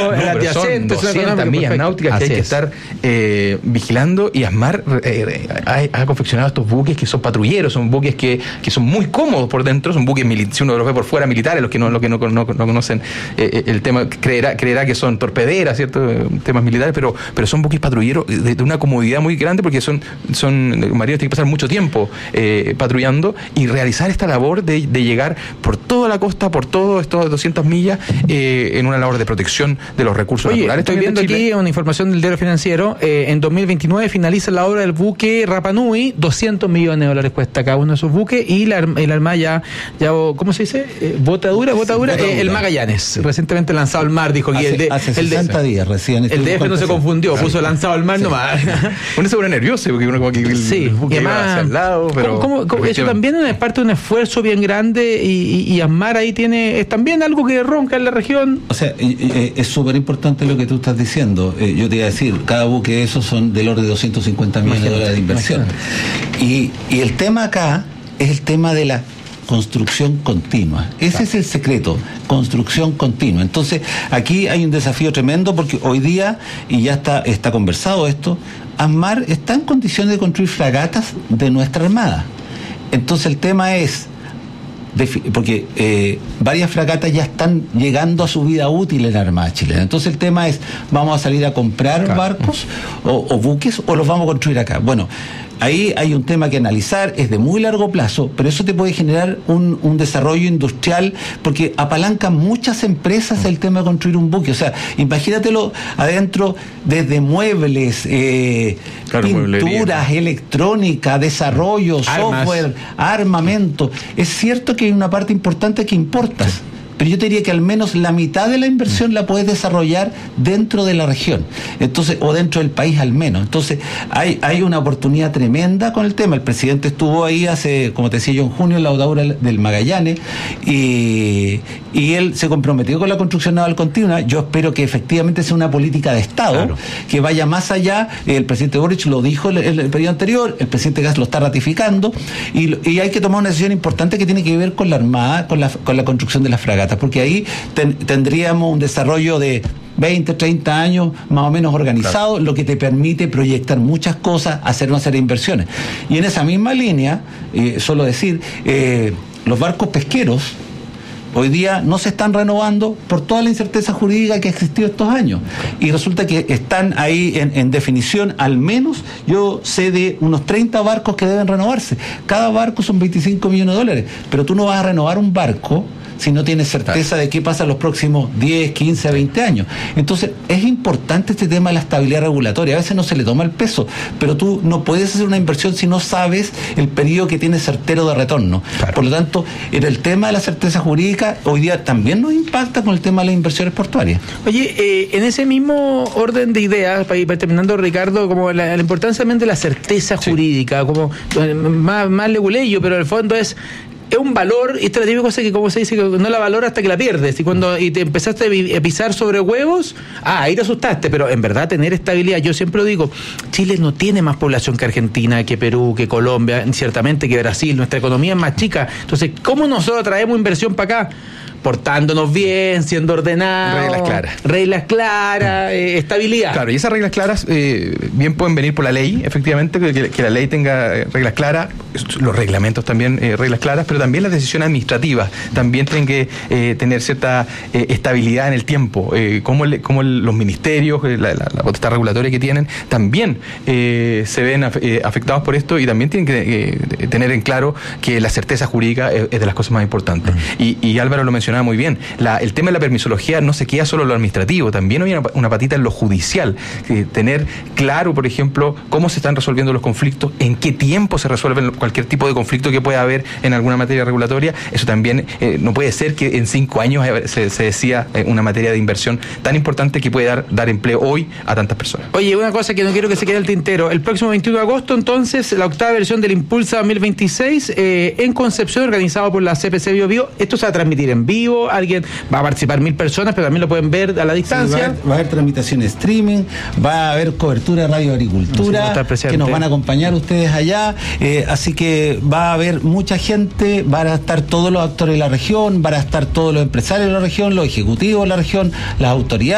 Claro, el adyacente, son 200 millas náuticas que hay que estar vigilando, y ASMAR ha confeccionado estos buques que son patrulleros, son buques que son muy cómodos por dentro, son buques, si uno los ve por fuera, militares, los que no conocen el tema, creerá que son torpederas, ¿cierto? Temas militares, pero son buques patrulleros de una comodidad muy grande, porque son marinos tienen que pasar mucho tiempo patrullando y realizar esta labor de llegar por toda la costa, por todos estos 200 millas, en una labor de protección de los recursos naturales. Estoy viendo aquí una información del Diario Financiero. En 2029 finaliza la obra del buque Rapa Nui, $200 millones cuesta cada uno de esos buques, y la Armada ya ¿cómo se dice? Botadura, el Magallanes, recientemente lanzado al mar, dijo que hace 60 días recién. El DF no se confundió, puso lanzado al mar nomás. Uno se pone nervioso porque uno como que el buque va hacia el lado, pero eso también es parte de un esfuerzo bien grande, y ASMAR ahí es también algo que ronca en la región. O sea, es súper importante lo que tú estás diciendo. Yo te iba a decir, cada buque de esos son del orden de $250 millones de inversión. Y el tema acá es el tema de la construcción continua. Ese es el secreto, construcción continua. Entonces, aquí hay un desafío tremendo, porque hoy día, y ya está conversado esto, ASMAR está en condiciones de construir fragatas de nuestra Armada. Entonces, el tema es, porque varias fragatas ya están llegando a su vida útil en la Armada chilena. Entonces el tema es, ¿vamos a salir a comprar barcos o buques, o los vamos a construir acá? Bueno, ahí hay un tema que analizar, es de muy largo plazo, pero eso te puede generar un desarrollo industrial, porque apalanca muchas empresas el tema de construir un buque. O sea, imagínatelo adentro, desde muebles, pinturas, electrónica, desarrollo, software, armamento. Es cierto que hay una parte importante que importas, pero yo te diría que al menos la mitad de la inversión la puedes desarrollar dentro de la región, entonces, o dentro del país al menos. Entonces hay una oportunidad tremenda con el tema. El presidente estuvo ahí hace, como te decía yo, en junio, en la botadura del Magallanes, y él se comprometió con la construcción naval continua. Yo espero que efectivamente sea una política de Estado, que vaya más allá. El presidente Boric lo dijo el periodo anterior, el presidente Gas lo está ratificando, y hay que tomar una decisión importante que tiene que ver con la Armada, con la construcción de las fragatas, porque ahí tendríamos un desarrollo de 20, 30 años más o menos organizado, lo que te permite proyectar muchas cosas, hacer una serie de inversiones. Y en esa misma línea, solo decir, los barcos pesqueros hoy día no se están renovando por toda la incerteza jurídica que ha existido estos años, y resulta que están ahí en definición. Al menos yo sé de unos 30 barcos que deben renovarse. Cada barco son $25 millones, pero tú no vas a renovar un barco si no tienes certeza de qué pasa en los próximos 10, 15, 20 años. Entonces, es importante este tema de la estabilidad regulatoria. A veces no se le toma el peso, pero tú no puedes hacer una inversión si no sabes el periodo que tiene certero de retorno. Por lo tanto, en el tema de la certeza jurídica, hoy día también nos impacta con el tema de las inversiones portuarias. Oye, en ese mismo orden de ideas, para ir terminando, Ricardo, como la importancia también de la certeza jurídica, como más leguleyo, pero en el fondo es un valor, y esta es la típica cosa que, como se dice, que no la valora hasta que la pierdes, y te empezaste a pisar sobre huevos, ahí te asustaste, pero en verdad tener estabilidad. Yo siempre lo digo, Chile no tiene más población que Argentina, que Perú, que Colombia, ciertamente que Brasil. Nuestra economía es más chica. Entonces, ¿cómo nosotros traemos inversión para acá? Portándonos bien, siendo ordenados, reglas claras, estabilidad. Claro, y esas reglas claras bien pueden venir por la ley, efectivamente, que la ley tenga reglas claras, los reglamentos también reglas claras, pero también las decisiones administrativas también tienen que tener cierta estabilidad en el tiempo, como los ministerios, la potestad regulatoria que tienen, también se ven afectados por esto, y también tienen que tener en claro que la certeza jurídica es de las cosas más importantes. Y Álvaro lo mencionaba muy bien, el tema de la permisología no se queda solo en lo administrativo, también hay una patita en lo judicial, tener claro, por ejemplo, cómo se están resolviendo los conflictos, en qué tiempo se resuelven cualquier tipo de conflicto que pueda haber en alguna materia regulatoria. Eso también no puede ser que en 5 años se decida una materia de inversión tan importante que puede dar empleo hoy a tantas personas. Oye, una cosa que no quiero que se quede al tintero, el próximo 21 de agosto, entonces, la 8ª versión del Impulsa 2026 en Concepción, organizado por la CPC Bio Bio. Esto se va a transmitir en vivo, alguien va a participar 1.000 personas, pero también lo pueden ver a la distancia. Sí, va a haber transmisión streaming, va a haber cobertura de Radio Agricultura, que nos van a acompañar ustedes allá, así que va a haber mucha gente, van a estar todos los actores de la región, van a estar todos los empresarios de la región, los ejecutivos de la región, las autoridades.